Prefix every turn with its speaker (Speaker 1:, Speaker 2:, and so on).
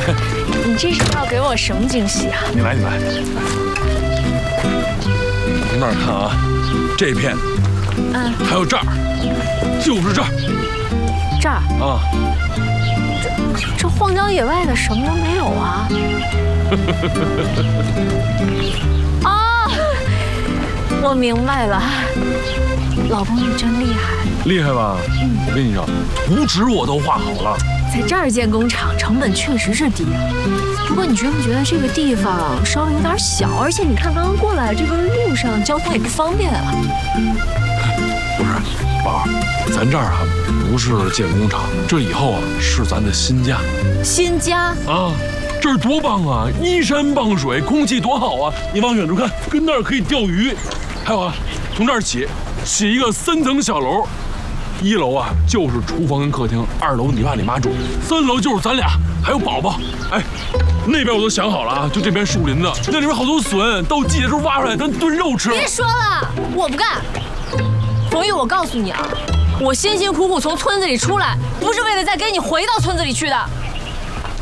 Speaker 1: 你这是要给我什么惊喜啊？
Speaker 2: 你来，从那儿看啊，这片，还有这儿，就是这儿，
Speaker 1: 这儿
Speaker 2: 啊，
Speaker 1: 这荒郊野外的什么都没有啊。哦，我明白了，老公你真厉害，
Speaker 2: 厉害吧？我跟你说，图纸我都画好了。
Speaker 1: 在这儿建工厂成本确实是低啊。不过你觉不觉得这个地方稍微有点小？而且你看刚刚过来这个路上交通也不方便啊。
Speaker 2: 不是，宝儿，咱这儿啊不是建工厂，这以后啊是咱的新家。
Speaker 1: 新家
Speaker 2: 啊，这儿多棒啊！依山傍水，空气多好啊！你往远处看，跟那儿可以钓鱼。还有啊，从这儿起一个3层小楼。1楼啊就是厨房跟客厅，2楼你爸你妈住，3楼就是咱俩还有宝宝。哎，那边我都想好了啊，就这边树林子，那里边好多笋，到季节时候挖出来，咱炖肉吃。
Speaker 1: 别说了，我不干。冯玉，我告诉你啊，我辛辛苦苦从村子里出来，不是为了再跟你回到村子里去的。